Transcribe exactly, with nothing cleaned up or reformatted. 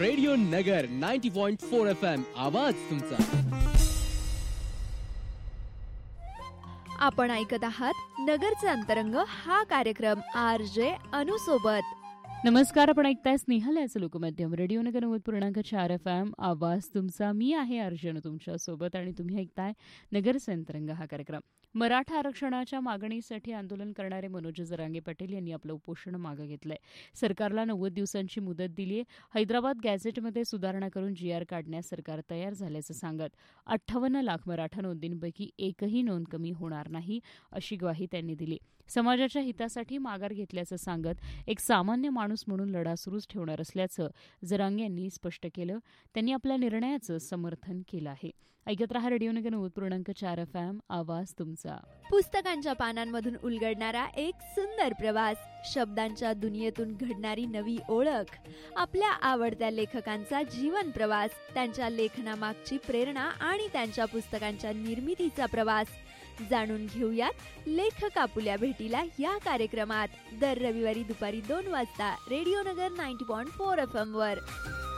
Radio नगर ninety point four F M आवाज तुमचा. आपण ऐकत आहात नगरचे अंतरंग हा कार्यक्रम आर जे अनु सोबत. नमस्कार, आपण ऐकताय स्नेहल याचं लोकमाध्यम रेडिओ नगर नव्वद पूर्णांक चार एफ एम आवाज तुमचा. मी आहे अर्जुन तुमच्या सोबत आणि तुम्ही ऐकताय नगरचे अंतरंग हा कार्यक्रम. मराठा आरक्षणाच्या मागणीसाठी आंदोलन करणारे मनोज जरांगे पाटील यांनी आपलं उपोषण मागे घेतलंय. सरकारला नव्वद दिवसांची मुदत दिली आहे. हैदराबाद गॅझेटमध्ये सुधारणा करून जी आर काढण्यास सरकार तयार झाल्याचं सांगत अठ्ठावन्न लाख मराठा नोंदींपैकी एकही नोंद कमी होणार नाही अशी ग्वाही त्यांनी दिली. समाजाच्या हितासाठी माघार घेतल्याचं सांगत एक सामान्य माणूस म्हणून लढा सुरूच ठेवणार असल्याचं जरांगे यांनी स्पष्ट केलं. त्यांनी आपल्या निर्णयाचं समर्थन केलं आहे. ऐकत रहा रेडिओ नगर नव्वद पूर्णांक चार एफ एम आवाज तुमचा. पुस्तकांच्या पानांमधून उलगडणारा एक सुंदर प्रवास, शब्दांच्या दुनियेतून घडणारी नवी ओळख, आपल्या आवडत्या लेखकांचा जीवन प्रवास, त्यांच्या लेखनामागची प्रेरणा आणि त्यांच्या पुस्तकांच्या निर्मितीचा प्रवास जाणून घेऊयात लेखक आपुल्या भेटीला या कार्यक्रमात दर रविवारी दुपारी दोन वाजता रेडिओ नगर ninety point four F M वर.